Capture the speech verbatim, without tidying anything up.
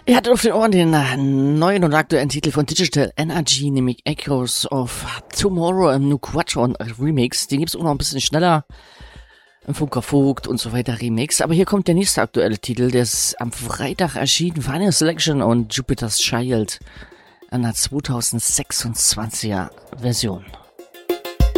Ihr hattet auf den Ohren den äh, neuen und aktuellen Titel von Digital Energy, nämlich Echoes of Tomorrow im Nu Quattron Remix. Den gibt's auch noch ein bisschen schneller im Funker Vogt und so weiter Remix. Aber hier kommt der nächste aktuelle Titel, der ist am Freitag erschienen, Final Selection und Jupiter's Child in der zweitausendsechsundzwanziger Version.